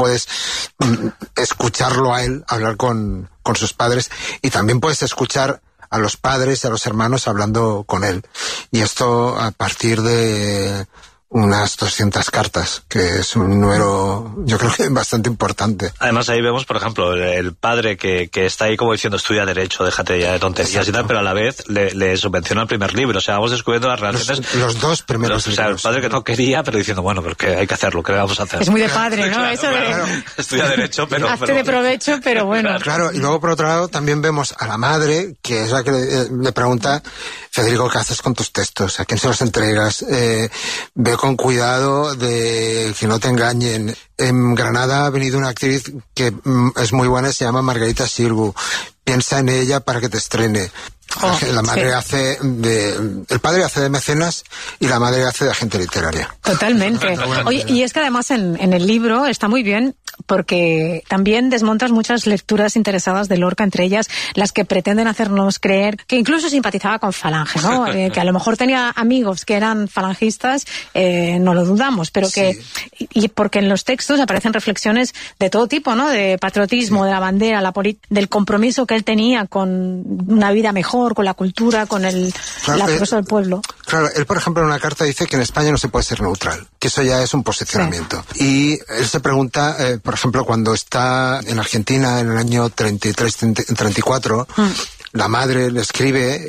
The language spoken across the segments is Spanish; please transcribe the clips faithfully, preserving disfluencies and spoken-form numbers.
puedes mm, escucharlo a él hablar con, con sus padres, y también puedes escuchar a los padres y a los hermanos hablando con él. Y esto a partir de unas doscientas cartas, que es un número, yo creo que bastante importante. Además ahí vemos, por ejemplo, el, el padre que, que está ahí como diciendo estudia Derecho, déjate ya de tonterías. Exacto. Y tal, pero a la vez le, le subvenciona el primer libro. O sea, vamos descubriendo las relaciones... Los, los dos primeros los, libros. O sea, el padre que no quería, pero diciendo, bueno, pero que hay que hacerlo, ¿qué vamos a hacer? Es muy de padre, ¿no? Claro, Eso de... Claro. Estudia Derecho, pero... Hazte pero... de provecho, pero bueno. Claro, y luego por otro lado también vemos a la madre, que es la que le, le pregunta, Federico, ¿qué haces con tus textos? ¿A quién se los entregas? Eh, ve con cuidado de que no te engañen. En Granada ha venido una actriz que mm, es muy buena, se llama Margarita Xirgu. Piensa en ella para que te estrene. Oh, la madre sí. hace de... El padre hace de mecenas y la madre hace de agente literaria. Totalmente. Oye, y es que además en, en el libro está muy bien porque también desmontas muchas lecturas interesadas de Lorca, entre ellas las que pretenden hacernos creer que incluso simpatizaba con Falange, ¿no? Eh, que a lo mejor tenía amigos que eran falangistas, eh, no lo dudamos, pero que... Sí. Y porque en los textos aparecen reflexiones de todo tipo, ¿no? De patriotismo, sí. de la bandera, la polit- del compromiso que él tenía con una vida mejor, con la cultura, con el claro, la progreso del pueblo. Claro, él por ejemplo en una carta dice que en España no se puede ser neutral, que eso ya es un posicionamiento. Sí. Y él se pregunta, eh, por ejemplo, cuando está en Argentina en el año treinta y tres, treinta y cuatro, mm. la madre le escribe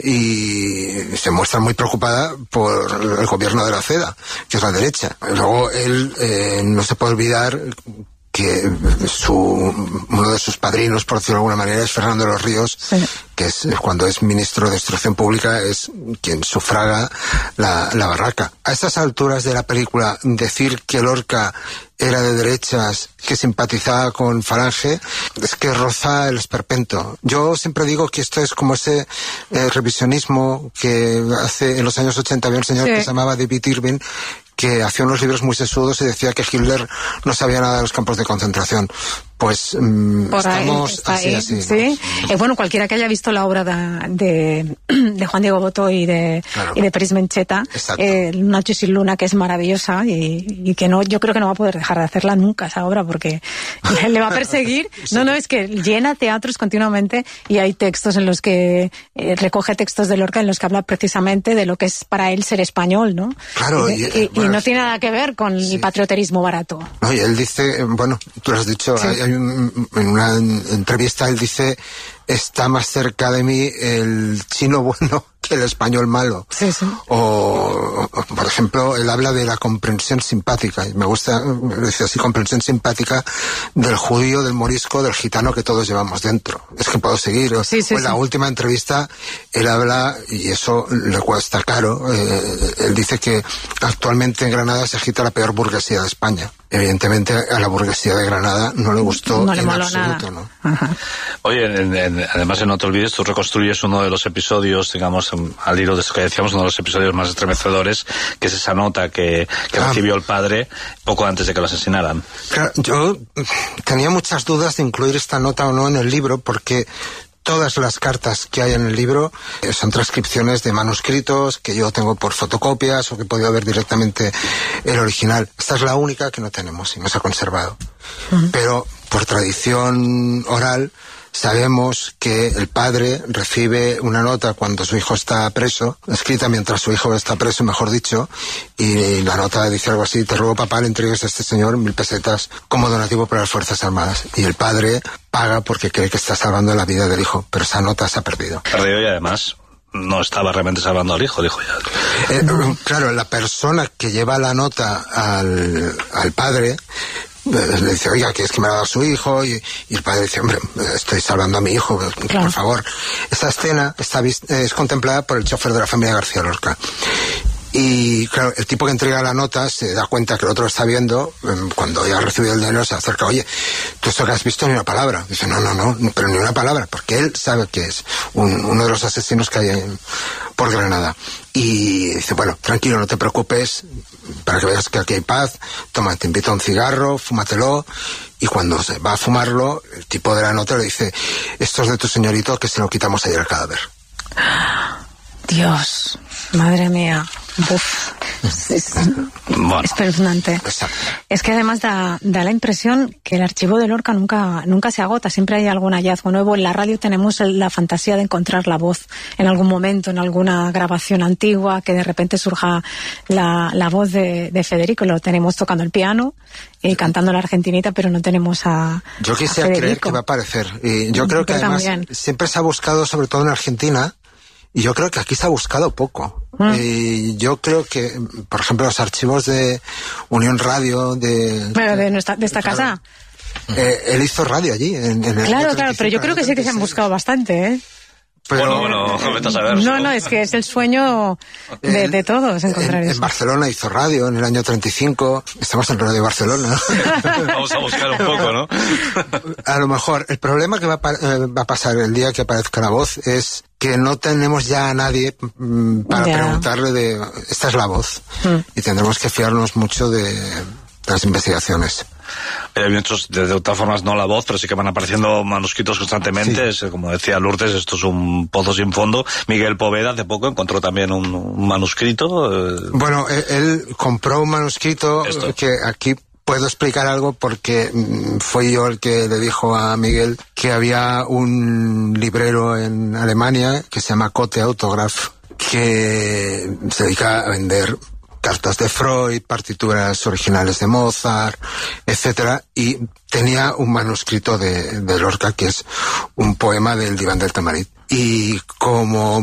y se muestra muy preocupada por el gobierno de la C E D A, que es la derecha. Luego él eh, no se puede olvidar que su, uno de sus padrinos, por decirlo de alguna manera, es Fernando de los Ríos, sí. que es cuando es ministro de Instrucción Pública, es quien sufraga la, la barraca. A estas alturas de la película, decir que Lorca era de derechas, que simpatizaba con Falange, es que roza el esperpento. Yo siempre digo que esto es como ese eh, revisionismo que hace en los años ochenta había un señor sí. que se llamaba David Irving, que hacía unos libros muy sesudos y decía que Hitler no sabía nada de los campos de concentración. Pues mmm, estamos ahí, está así, ahí, así. ¿sí? ¿no? Eh, bueno, cualquiera que haya visto la obra de, de, de Juan Diego Botó y de, claro. y de Peris Mencheta, eh, Nacho sin Luna, que es maravillosa y, y que no, yo creo que no va a poder dejar de hacerla nunca esa obra porque le va a perseguir. sí. No, no, es que llena teatros continuamente y hay textos en los que eh, recoge textos de Lorca en los que habla precisamente de lo que es para él ser español, ¿no? Claro. Y, de, y, y, bueno, y no tiene nada que ver con sí. el patrioterismo barato. No, y él dice, bueno, tú lo has dicho, sí. hay, hay un, en una entrevista él dice, está más cerca de mí el chino bueno que el español malo. Sí, sí. O, o, por ejemplo, él habla de la comprensión simpática, y me gusta, dice así, comprensión simpática del judío, del morisco, del gitano que todos llevamos dentro. Es que puedo seguir. Sí, sí, o en la sí. última entrevista, él habla, y eso le cuesta caro, eh, él dice que actualmente en Granada se agita la peor burguesía de España. Evidentemente a la burguesía de Granada no le gustó no le en moló absoluto, nada. ¿no? Ajá. Oye, en, en, además en No te olvides, tú reconstruyes uno de los episodios, digamos, al hilo de eso que decíamos, uno de los episodios más estremecedores, que es esa nota que, que ah. recibió el padre poco antes de que lo asesinaran. Claro, yo tenía muchas dudas de incluir esta nota o no en el libro, porque todas las cartas que hay en el libro eh, son transcripciones de manuscritos que yo tengo por fotocopias o que he podido ver directamente el original. Esta es la única que no tenemos y no se ha conservado. Uh-huh. Pero por tradición oral sabemos que el padre recibe una nota cuando su hijo está preso, escrita mientras su hijo está preso, mejor dicho, y la nota dice algo así: te ruego, papá, le entregues a este señor mil pesetas como donativo para las Fuerzas Armadas. Y el padre paga porque cree que está salvando la vida del hijo, pero esa nota se ha perdido. Perdió y además no estaba realmente salvando al hijo, dijo ya. Eh, claro, la persona que lleva la nota al, al padre le dice, oiga, que es que me ha dado su hijo, y, y el padre dice, hombre, estoy salvando a mi hijo, claro. por favor. Esta escena está es contemplada por el chofer de la familia García Lorca. Y claro, el tipo que entrega la nota se da cuenta que el otro lo está viendo. Cuando ya ha recibido el dinero se acerca, oye, tú esto que has visto ni una palabra. Dice, no, no, no, pero ni una palabra, porque él sabe que es un, uno de los asesinos que hay en, por Granada. Y dice, bueno, tranquilo, no te preocupes, para que veas que aquí hay paz, toma, te invito a un cigarro, fúmatelo. Y cuando se va a fumarlo, el tipo de la nota le dice, esto es de tu señorito, que se lo quitamos ayer al cadáver. Dios, madre mía. Uf. Es, bueno. espeluznante. Es que además da, da la impresión que el archivo de Lorca nunca, nunca se agota, siempre hay algún hallazgo nuevo. En la radio tenemos la fantasía de encontrar la voz en algún momento, en alguna grabación antigua, que de repente surja la, la voz de, de Federico. Lo tenemos tocando el piano y cantando la Argentinita, pero no tenemos a Yo quisiera a creer que va a aparecer. Y yo creo que pero además también. siempre se ha buscado, sobre todo en Argentina, y yo creo que aquí se ha buscado poco. Mm. Y yo creo que, por ejemplo, los archivos de Unión Radio, de... Bueno, de, nuestra, de esta claro, casa. Eh, él hizo radio allí. En, en el claro, claro, pero yo creo que sí que se han buscado bastante, ¿eh? Pero, bueno, bueno, vete a saber. No, no, es que es el sueño de, de todos encontrar en, eso. En Barcelona hizo radio en el año treinta y cinco. Estamos en Radio Barcelona. Vamos a buscar un poco, ¿no? A lo mejor el problema que va a, eh, va a pasar el día que aparezca la voz es que no tenemos ya a nadie mm, para yeah. preguntarle de esta es la voz. Mm. Y tendremos que fiarnos mucho de, de las investigaciones. Hay muchos, de, de otras formas no la voz, pero sí que van apareciendo manuscritos constantemente. Sí. Es, como decía Lourdes, esto es un pozo sin fondo. Miguel Poveda hace poco encontró también un, un manuscrito. Eh... Bueno, él, él compró un manuscrito esto. Que aquí puedo explicar algo porque fui yo el que le dijo a Miguel que había un librero en Alemania que se llama Cote Autograph que se dedica a vender cartas de Freud, partituras originales de Mozart, etcétera, y tenía un manuscrito de, de Lorca que es un poema del Diván del Tamarit. Y como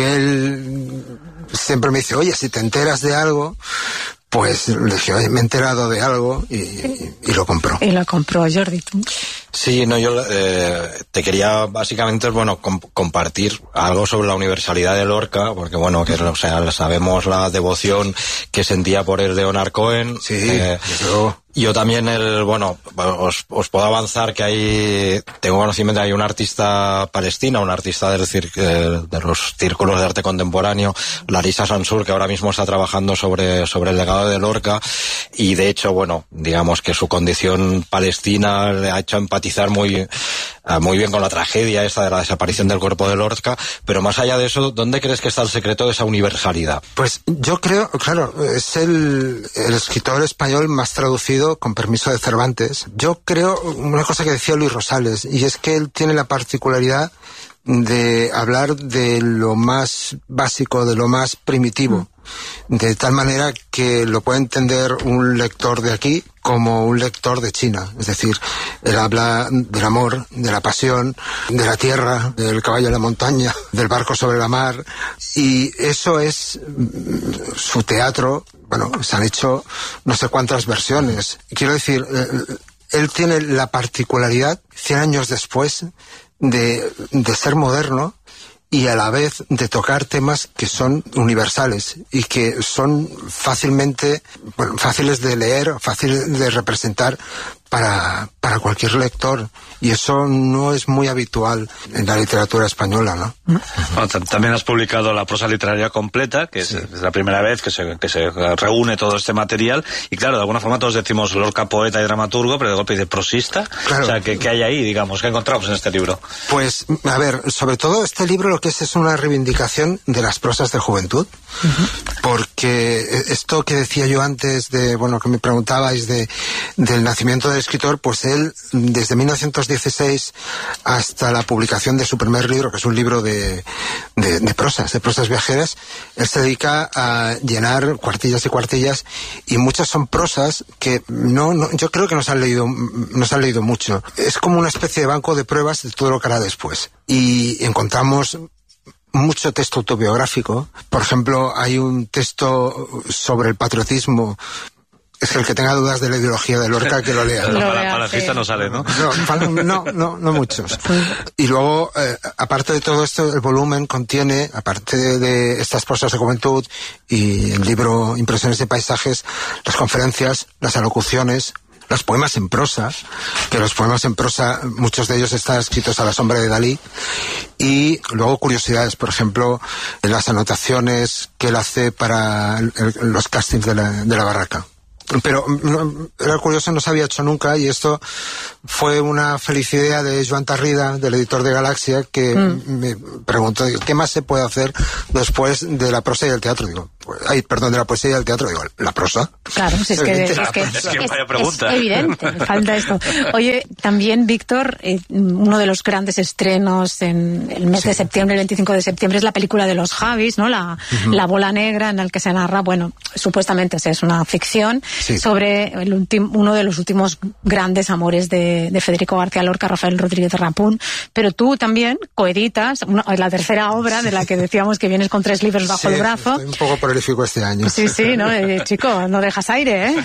Miguel siempre me dice, oye, si te enteras de algo, pues le dije, oye, me he enterado de algo y, y, y lo compró. Y lo compró, Jordi, ¿tú? Sí, no, yo eh, te quería básicamente, bueno, comp- compartir algo sobre la universalidad de Lorca, porque bueno, que o sea, sabemos la devoción que sentía por el Leonard Cohen. Sí, eh, yo... Yo también, el bueno, os, os puedo avanzar que hay, tengo conocimiento, hay una artista palestina, una artista del cir, de los círculos de arte contemporáneo, Larissa Sansur, que ahora mismo está trabajando sobre, sobre el legado de Lorca, y de hecho, bueno, digamos que su condición palestina le ha hecho empatizar muy, muy bien con la tragedia esta de la desaparición del cuerpo de Lorca, pero más allá de eso, ¿dónde crees que está el secreto de esa universalidad? Pues yo creo, claro, es el, el escritor español más traducido con permiso de Cervantes. Yo creo una cosa que decía Luis Rosales, y es que él tiene la particularidad de hablar de lo más básico, de lo más primitivo, de tal manera que lo puede entender un lector de aquí como un lector de China. Es decir, él habla del amor, de la pasión, de la tierra, del caballo en la montaña, del barco sobre la mar, y eso es su teatro. Bueno, se han hecho no sé cuántas versiones. Quiero decir, él tiene la particularidad, cien años después, de, de ser moderno y a la vez de tocar temas que son universales y que son fácilmente, bueno, fáciles de leer, fáciles de representar para, para cualquier lector. Y eso no es muy habitual en la literatura española, ¿no? Bueno, t- también has publicado la prosa literaria completa, que sí. es, es la primera vez que se, que se reúne todo este material. Y claro, de alguna forma todos decimos Lorca poeta y dramaturgo, pero de golpe dice prosista. Claro. O sea, ¿qué, qué hay ahí, digamos? ¿Qué encontramos en este libro? Pues, a ver, sobre todo este libro lo que es es una reivindicación de las prosas de juventud. Uh-huh. Porque esto que decía yo antes de, bueno, que me preguntabais de, del nacimiento del escritor, pues él, desde mil novecientos dieciséis hasta la publicación de su primer libro, que es un libro de, de, de prosas, de prosas viajeras, él se dedica a llenar cuartillas y cuartillas, y muchas son prosas que no, no yo creo que no se han leído, no se han leído mucho. Es como una especie de banco de pruebas de todo lo que hará después. Y encontramos mucho texto autobiográfico. Por ejemplo, hay un texto sobre el patriotismo. Es que el que tenga dudas de la ideología de Lorca, que lo lea. ¿no? Para, para la fiesta no sale, ¿no? No, no, no, no muchos. Y luego, eh, aparte de todo esto, el volumen contiene, aparte de, de estas prosas de juventud y el libro Impresiones de paisajes, las conferencias, las alocuciones, los poemas en prosa, que los poemas en prosa, muchos de ellos están escritos a la sombra de Dalí, y luego curiosidades, por ejemplo, las anotaciones que él hace para el, los castings de la, de la barraca. Pero no, era curioso, no se había hecho nunca, y esto fue una feliz idea de Joan Tarrida, del editor de Galaxia, que mm. me preguntó, ¿qué más se puede hacer después de la prosa y el teatro? Digo, ay, perdón, de la poesía y del teatro, digo, la prosa. Claro, si es que, es, que, es, que es, vaya pregunta. Es evidente, falta esto. Oye, también, Víctor, eh, uno de los grandes estrenos en el mes sí. de septiembre, el veinticinco de septiembre, es la película de los Javis, ¿no? La, uh-huh. la bola negra, en la que se narra, bueno, supuestamente es una ficción sí. sobre el ultim, uno de los últimos grandes amores de, de Federico García Lorca, Rafael Rodríguez Rapún, pero tú también coeditas una, la tercera obra de la que decíamos que vienes con tres libros bajo sí, el brazo. Estoy un poco prolífico este año. Sí, sí, ¿no? Eh, chico, no dejas aire, ¿eh?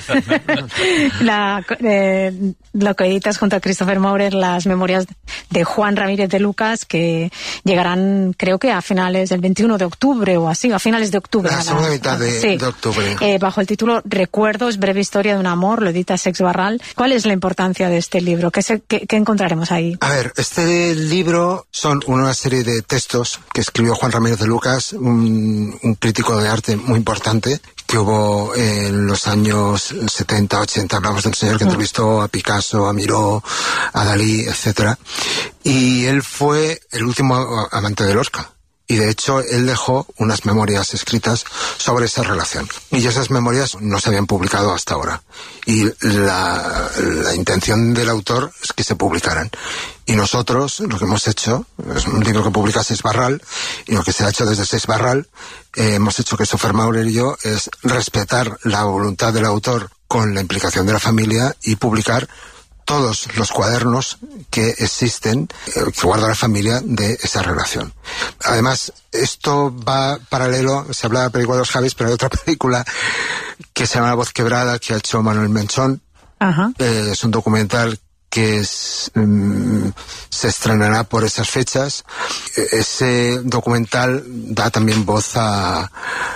la, eh, lo coeditas junto a Christopher Maurer, las memorias de Juan Ramírez de Lucas, que llegarán, creo que a finales del veintiuno de octubre o así, a finales de octubre. La segunda mitad de, sí. de octubre. Eh, bajo el título Recuerdos, breve historia de un amor, lo edita Sex Barral. ¿Cuál es la importancia de este libro? ¿Qué, se, qué, qué encontraremos ahí? A ver, este libro son una serie de textos que escribió Juan Ramírez de Lucas, un, un crítico de arte muy importante, que hubo en los años setenta, ochenta, hablamos de un señor que entrevistó a Picasso, a Miró, a Dalí, etcétera. Y él fue el último amante de Lorca. Y de hecho, él dejó unas memorias escritas sobre esa relación. Y esas memorias no se habían publicado hasta ahora. Y la, la intención del autor es que se publicaran. Y nosotros, lo que hemos hecho, es un libro que publica Sex Barral, y lo que se ha hecho desde Sex Barral, eh, hemos hecho Christopher Maurer y yo, es respetar la voluntad del autor con la implicación de la familia y publicar todos los cuadernos que existen, eh, que guarda la familia de esa relación. Además, esto va paralelo, se habla de la película de los Javis, pero hay otra película que se llama La voz quebrada, que ha hecho Manuel Menchón. Ajá. Eh, es un documental que es, um, se estrenará por esas fechas. Ese documental da también voz a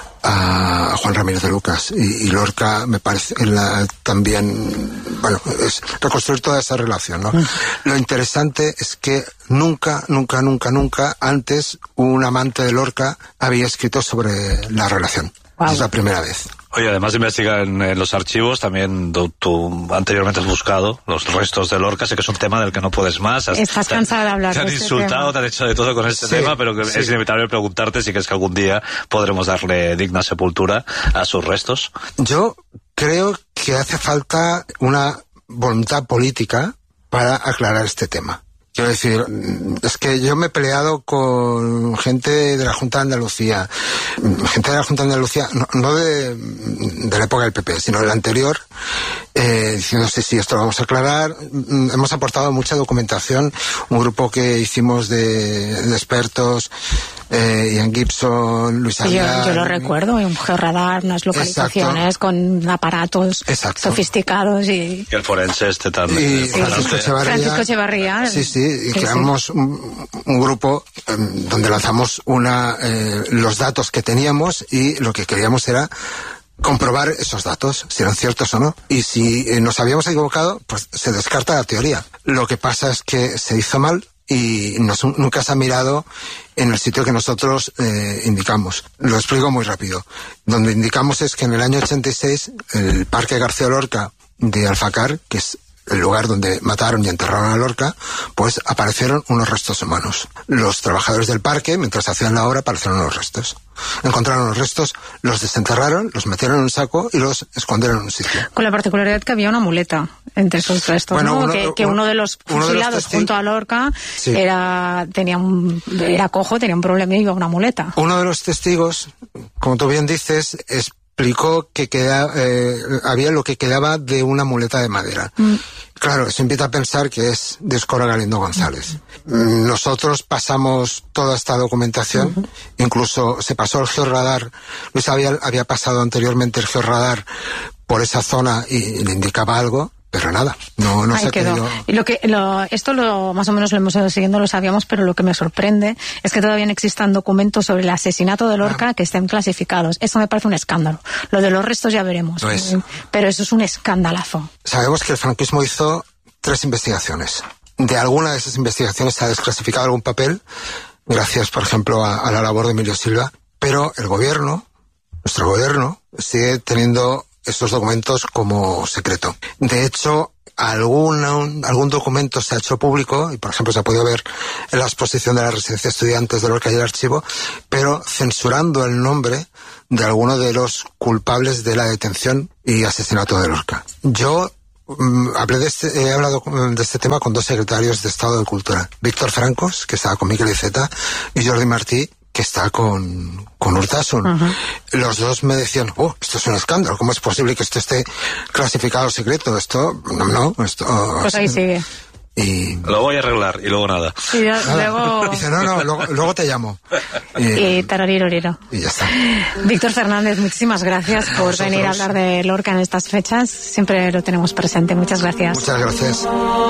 a Juan Ramírez de Lucas y, y Lorca me parece la, también, bueno, es reconstruir toda esa relación, ¿no? Mm. Lo interesante es que nunca, nunca, nunca, nunca antes un amante de Lorca había escrito sobre la relación. Wow. Es la primera vez. Oye, además de investigar en, en los archivos, también tú, tú anteriormente has buscado los restos de Lorca, sé que es un tema del que no puedes más. Has, Estás te, cansada de hablar te de han este insultado, tema. Te han hecho de todo con este sí, tema, pero que sí. es inevitable preguntarte si crees que algún día podremos darle digna sepultura a sus restos. Yo creo que hace falta una voluntad política para aclarar este tema. Quiero decir, es que yo me he peleado con gente de la Junta de Andalucía, gente de la Junta de Andalucía, no, no de, de la época del P P, sino de la anterior, eh, diciendo sí, sí, esto lo vamos a aclarar. Hemos aportado mucha documentación, un grupo que hicimos de, de expertos, eh, Ian Gibson, Luis Aguilar. Yo, yo lo recuerdo, un georradar, unas localizaciones exacto. con aparatos exacto. sofisticados y... Y el forense este también. Y sí, Francisco Echevarría. Francisco Echevarría. Sí, sí, y sí, creamos sí. Un, un grupo eh, donde lanzamos una eh, los datos que teníamos y lo que queríamos era comprobar esos datos, si eran ciertos o no. Y si eh, nos habíamos equivocado, pues se descarta la teoría. Lo que pasa es que se hizo mal y nos, nunca se ha mirado en el sitio que nosotros eh, indicamos. Lo explico muy rápido. Donde indicamos es que en el año ochenta y seis el Parque García Lorca de Alfacar, que es el lugar donde mataron y enterraron a Lorca, pues aparecieron unos restos humanos. Los trabajadores del parque, mientras hacían la obra, aparecieron los restos. Encontraron los restos, los desenterraron, los metieron en un saco y los escondieron en un sitio. Con la particularidad que había una muleta entre esos restos, bueno, ¿no? Uno, que, que uno de los fusilados de los junto a Lorca sí. era tenía un era cojo, tenía un problema y iba una muleta. Uno de los testigos, como tú bien dices, es explicó que queda, eh, había lo que quedaba de una muleta de madera. Mm. Claro, eso invita a pensar que es de Escora Galindo González. Mm. Nosotros pasamos toda esta documentación, mm-hmm. incluso se pasó el georradar. Luis había, había pasado anteriormente el georradar por esa zona y, y le indicaba algo. Pero nada, no, no Ahí se quedó. Y lo que, lo, esto lo, más o menos lo hemos ido siguiendo, lo sabíamos, pero lo que me sorprende es que todavía no existan documentos sobre el asesinato de Lorca ah. que estén clasificados. Eso me parece un escándalo. Lo de los restos ya veremos. No es. Pero eso es un escandalazo. Sabemos que el franquismo hizo tres investigaciones. De alguna de esas investigaciones se ha desclasificado algún papel, gracias, por ejemplo, a, a la labor de Emilio Silva, pero el gobierno, nuestro gobierno, sigue teniendo estos documentos como secreto. De hecho, algún, algún documento se ha hecho público, y por ejemplo se ha podido ver en la exposición de la Residencia de Estudiantes de Lorca y el archivo, pero censurando el nombre de alguno de los culpables de la detención y asesinato de Lorca. Yo mm, hablé de este, he hablado de este tema con dos secretarios de Estado de Cultura, Víctor Francos, que estaba con Miquel Iceta, y Jordi Martí, que está con, con Urtasun. Uh-huh. Los dos me decían, oh, esto es un escándalo, ¿cómo es posible que esto esté clasificado secreto? Esto, no, no, esto... Pues ahí sigue. Y... Lo voy a arreglar, y luego nada. Y ya, luego... Dice, no, no, luego, luego te llamo. Y, y tarariroriro. Y ya está. Víctor Fernández, muchísimas gracias por ¿Vosotros? venir a hablar de Lorca en estas fechas. Siempre lo tenemos presente. Muchas gracias. Muchas gracias.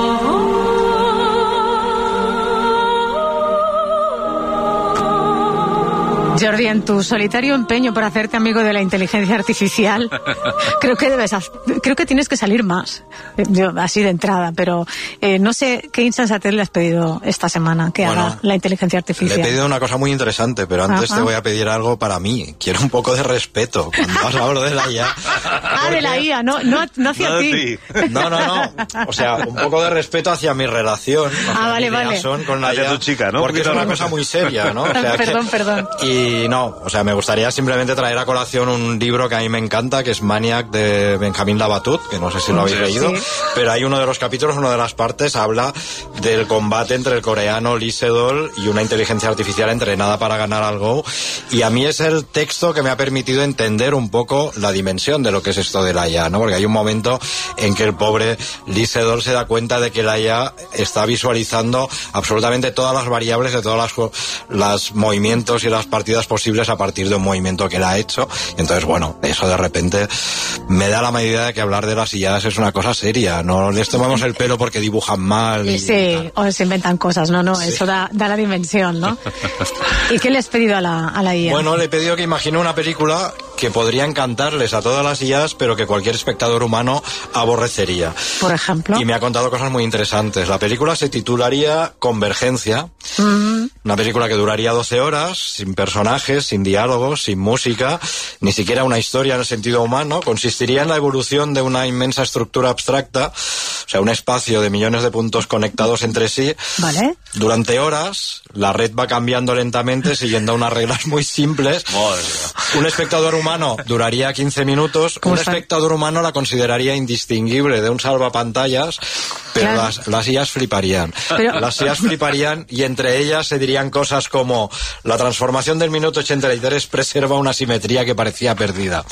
Jordi, en tu solitario empeño por hacerte amigo de la inteligencia artificial, creo que debes, creo que tienes que salir más, yo, así de entrada, pero eh, no sé qué insensatez le has pedido esta semana que bueno, haga la inteligencia artificial. Le he pedido una cosa muy interesante, pero antes Ajá. te voy a pedir algo para mí. Quiero un poco de respeto cuando hablo de la I A. Ah, porque... de la I A, no, no, no hacia no ti. No, no, no. O sea, un poco de respeto hacia mi relación. Ah, vale, vale. Con la hacia I A, tu chica, ¿no? Porque es una cosa muy seria, ¿no? O sea, perdón, que... perdón. Y Y no, o sea, me gustaría simplemente traer a colación un libro que a mí me encanta, que es Maniac, de Benjamín Labatut, que no sé si lo habéis sí, leído, sí. pero hay uno de los capítulos, una de las partes, habla del combate entre el coreano Lee Sedol y una inteligencia artificial entrenada para ganar al Go, y a mí es el texto que me ha permitido entender un poco la dimensión de lo que es esto de la I A, ¿no? Porque hay un momento en que el pobre Lee Sedol se da cuenta de que la I A está visualizando absolutamente todas las variables de todos las, las movimientos y las partidas posibles a partir de un movimiento que él ha hecho. Y entonces, bueno, eso de repente me da la medida de que hablar de las I As es una cosa seria. No les tomamos el pelo porque dibujan mal. Y sí, o se inventan cosas. No, no, sí. Eso da, da la dimensión, ¿no? ¿Y qué le has pedido a la, a la I A? Bueno, le he pedido que imagine una película que podría encantarles a todas las I As, pero que cualquier espectador humano aborrecería. Por ejemplo. Y me ha contado cosas muy interesantes. La película se titularía Convergencia. Mm. Una película que duraría doce horas, sin personajes, sin diálogos, sin música, ni siquiera una historia en el sentido humano. Consistiría en la evolución de una inmensa estructura abstracta, o sea, un espacio de millones de puntos conectados entre sí. Vale. Durante horas, la red va cambiando lentamente, siguiendo unas reglas muy simples. Madre. Un espectador humano duraría quince minutos. Un está? espectador humano la consideraría indistinguible de un salvapantallas, pero claro. las, las I As fliparían. Pero... Las I As fliparían y entre ellas se dirían cosas como: la transformación del minuto ochenta y tres preserva una simetría que parecía perdida.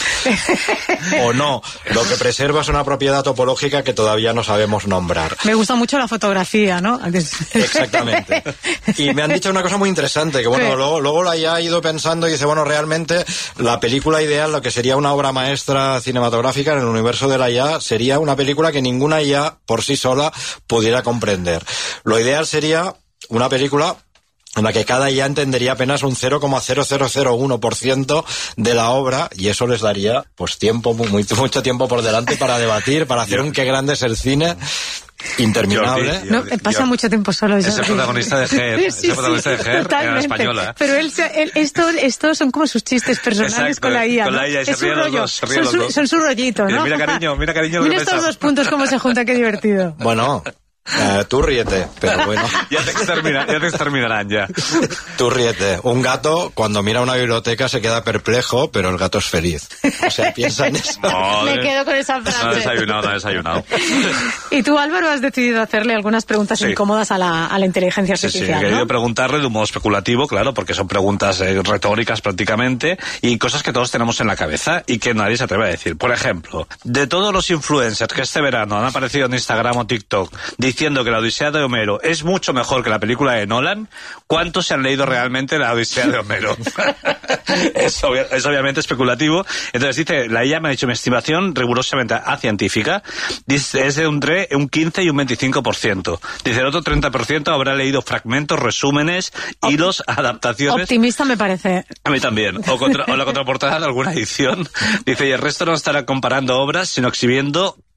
O no, lo que preserva es una propiedad topológica que todavía no sabemos nombrar. Me gusta mucho la fotografía, ¿no? Exactamente. Y me han dicho una cosa muy interesante, que bueno, luego, luego la I A ha ido pensando y dice, bueno, realmente la película ideal, lo que sería una obra maestra cinematográfica en el universo de la I A, sería una película que ninguna I A por sí sola pudiera comprender. Lo ideal sería una película en la que cada I A entendería apenas un cero coma cero cero cero uno por ciento de la obra, y eso les daría pues tiempo, muy, mucho tiempo por delante para debatir, para hacer un qué grande es el cine interminable. Jordi, Jordi, no, pasa Jordi. mucho tiempo solo. Es el protagonista de Her, sí, es el protagonista sí, de Her en la española. Pero él, él esto, estos son como sus chistes personales. Exacto, con la I A. Con ¿no? la I A y es se ríen los dos. Son, su, son su rollito, ¿no? Mira, cariño, mira, cariño. Mira estos dos puntos cómo se juntan, qué divertido. Bueno. Uh, tú ríete, pero bueno. ya, te extermina, ya te exterminarán, ya. Tú ríete. Un gato, cuando mira una biblioteca, se queda perplejo, pero el gato es feliz. O sea, piensa en eso. Me quedo con esa frase. No he desayunado, no he desayunado. Y tú, Álvaro, has decidido hacerle algunas preguntas sí. incómodas a la, a la inteligencia artificial, Sí, sí, he querido ¿no? preguntarle de un modo especulativo, claro, porque son preguntas eh, retóricas prácticamente, y cosas que todos tenemos en la cabeza y que nadie se atreve a decir. Por ejemplo, de todos los influencers que este verano han aparecido en Instagram o TikTok diciendo que la Odisea de Homero es mucho mejor que la película de Nolan, ¿cuántos se han leído realmente la Odisea de Homero? es, obvia, es obviamente especulativo. Entonces dice, la I A me ha dicho mi estimación rigurosamente acientífica, dice, es de un, un quince y un veinticinco por ciento. Dice, el otro treinta por ciento habrá leído fragmentos, resúmenes, Op hilos, adaptaciones. Optimista me parece. A mí también. O, contra, o la contraportada de alguna edición. Dice, y el resto no estará comparando obras, sino exhibiendo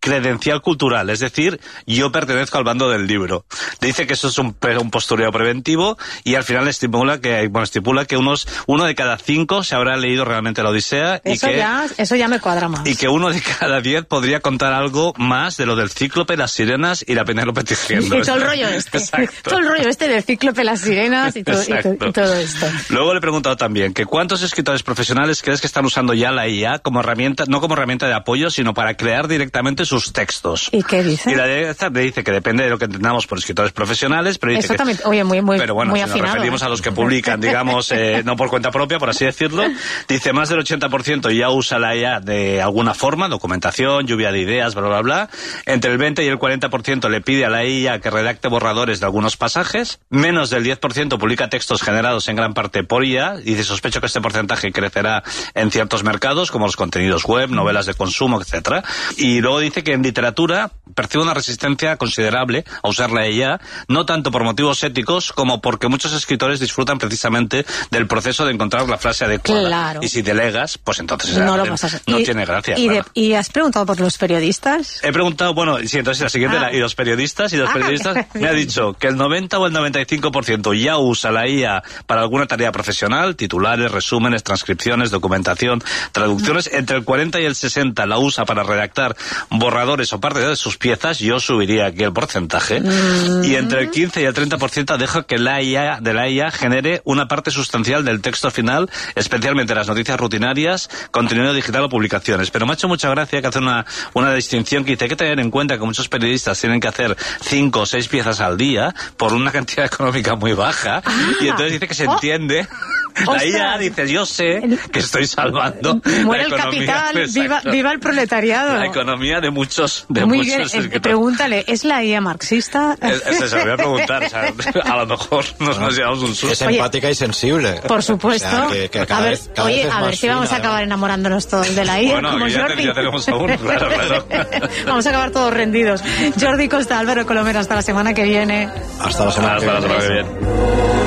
credencial cultural, es decir, yo pertenezco al bando del libro. Dice que eso es un, un postureo preventivo y al final estimula que, bueno, estipula que unos uno de cada cinco se habrá leído realmente la Odisea. Eso, y que, ya, eso ya me cuadra más. Y que uno de cada diez podría contar algo más de lo del Cíclope, las sirenas y la Penélope tejiendo. Y todo el rollo este. Exacto. Todo el rollo este del Cíclope, las sirenas y todo, y, to, y todo esto. Luego le he preguntado también que cuántos escritores profesionales crees que están usando ya la I A como herramienta, no como herramienta de apoyo, sino para crear directamente sus textos. ¿Y qué dice? Y la de le dice que depende de lo que entendamos por escritores profesionales, pero dice Eso que, también, oye, muy, muy, pero bueno, muy si afinado, nos referimos ¿eh? a los que publican, digamos, eh, no por cuenta propia, por así decirlo, dice más del ochenta por ciento ya usa la I A de alguna forma, documentación, lluvia de ideas, bla, bla, bla. Entre el veinte y el cuarenta por ciento le pide a la I A que redacte borradores de algunos pasajes. Menos del diez por ciento publica textos generados en gran parte por I A. Dice, sospecho que este porcentaje crecerá en ciertos mercados, como los contenidos web, novelas de consumo, etcétera. Y luego dice que en literatura percibe una resistencia considerable a usar la I A, no tanto por motivos éticos como porque muchos escritores disfrutan precisamente del proceso de encontrar la frase adecuada. Claro. Y si delegas, pues entonces no, eh, lo vas a hacer. no y, tiene gracia. Y, claro. de, ¿Y has preguntado por los periodistas? He preguntado, bueno, sí, entonces la siguiente, Ah. la, y los periodistas, y los Ah, periodistas me ha dicho que el noventa o el noventa y cinco por ciento ya usa la I A para alguna tarea profesional, titulares, resúmenes, transcripciones, documentación, traducciones. Entre el cuarenta y el sesenta la usa para redactar borradores o parte de sus piezas. Yo subiría aquí el porcentaje. Mm. Y entre el quince y el treinta por ciento deja que la I A, de la I A genere una parte sustancial del texto final, especialmente las noticias rutinarias, contenido digital o publicaciones. Pero me ha hecho mucha gracia que hace una, una distinción que dice, hay que tener en cuenta que muchos periodistas tienen que hacer cinco o seis piezas al día por una cantidad económica muy baja. Ah. Y entonces dice que se entiende. Oh. La I A dice, yo sé que estoy salvando muere la economía. El capital, viva, viva el proletariado. La economía de muchos de Muy muchos bien, eh, pregúntale, ¿es la I A marxista? Es, es eso, voy a preguntar. O sea, a lo mejor nos, nos llevamos un susto. Es empática y sensible. Por supuesto. O sea, que, que cada a ver, vez, cada oye, vez a ver si vamos a acabar enamorándonos todos de la I A. Bueno, como ya, Jordi. ya tenemos a uno, claro, claro. Vamos a acabar todos rendidos. Jordi Costa, Álvaro Colomero, hasta la semana que viene. Hasta la semana hasta que la viene. semana que viene.